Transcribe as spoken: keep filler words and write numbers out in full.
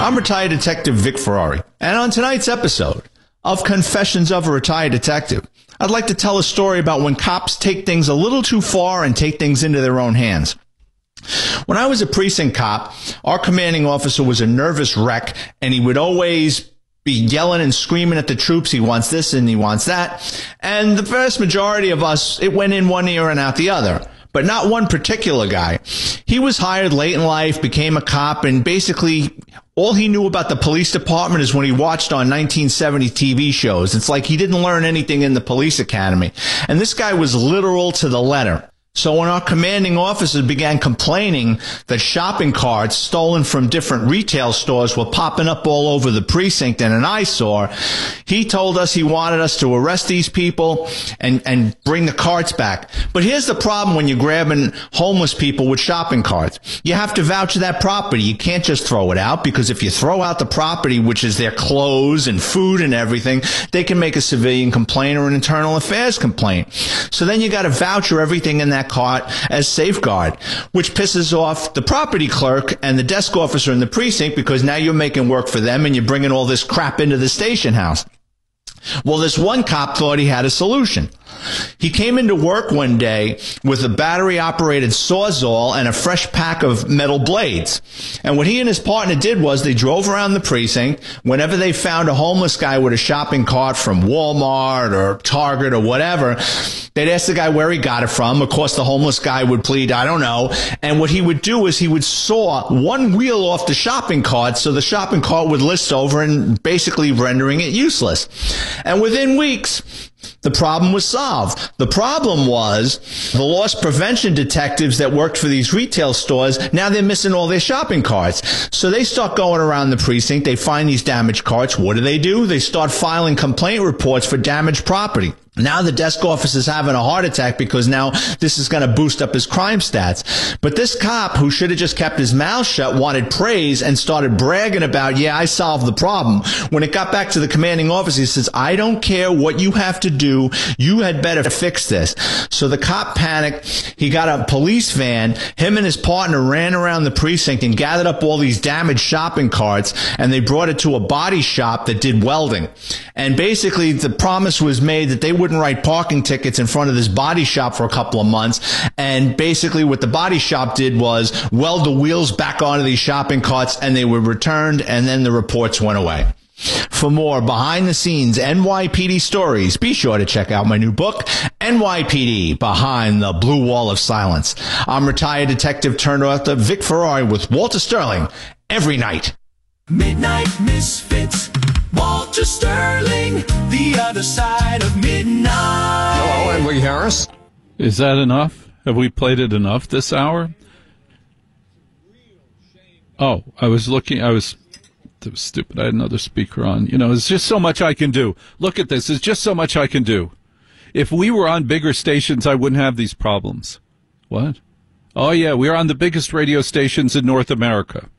I'm retired detective Vic Ferrari, and on tonight's episode of Confessions of a Retired Detective, I'd like to tell a story about when cops take things a little too far and take things into their own hands. When I was a precinct cop, our commanding officer was a nervous wreck, and he would always be yelling and screaming at the troops. He wants this and he wants that. And the vast majority of us, it went in one ear and out the other. But not one particular guy. He was hired late in life, became a cop, and basically all he knew about the police department is when he watched on nineteen seventy T V shows. It's like he didn't learn anything in the police academy. And this guy was literal to the letter. So when our commanding officer began complaining that shopping carts stolen from different retail stores were popping up all over the precinct and an eyesore, he told us he wanted us to arrest these people and, and bring the carts back. But here's the problem when you're grabbing homeless people with shopping carts. You have to vouch that property. You can't just throw it out, because if you throw out the property, which is their clothes and food and everything, they can make a civilian complaint or an internal affairs complaint. So then you got to voucher everything in that cart as safeguard, which pisses off the property clerk and the desk officer in the precinct, because now you're making work for them and you're bringing all this crap into the station house. Well, this one cop thought he had a solution. He came into work one day with a battery-operated Sawzall and a fresh pack of metal blades. And what he and his partner did was they drove around the precinct. Whenever they found a homeless guy with a shopping cart from Walmart or Target or whatever, they'd ask the guy where he got it from. Of course, the homeless guy would plead, I don't know. And what he would do is he would saw one wheel off the shopping cart so the shopping cart would list over, and basically rendering it useless. And within weeks, the problem was solved. The problem was the loss prevention detectives that worked for these retail stores, now they're missing all their shopping carts. So they start going around the precinct. They find these damaged carts. What do they do? They start filing complaint reports for damaged property. Now the desk officer's having a heart attack because now this is going to boost up his crime stats. But this cop, who should have just kept his mouth shut, wanted praise and started bragging about, yeah, I solved the problem. When it got back to the commanding officer, he says, I don't care what you have to do. You had better fix this. So the cop panicked. He got a police van. Him and his partner ran around the precinct and gathered up all these damaged shopping carts, and they brought it to a body shop that did welding. And basically the promise was made that they would wouldn't write parking tickets in front of this body shop for a couple of months. And basically what the body shop did was weld the wheels back onto these shopping carts, and they were returned, and then the reports went away. For more behind the scenes N Y P D stories, be sure to check out my new book, N Y P D Behind the Blue Wall of Silence. I'm retired detective turned author Vic Ferrari with Walter Sterling every night. Midnight Misfits, Walter Sterling, the other side of midnight. Hello, I'm Lee Harris. Is that enough? Have we played it enough this hour? Oh, I was looking, I was, that was stupid. I had another speaker on. You know, it's just so much I can do. Look at this. It's just so much I can do. If we were on bigger stations, I wouldn't have these problems. What? Oh, yeah, we're on the biggest radio stations in North America.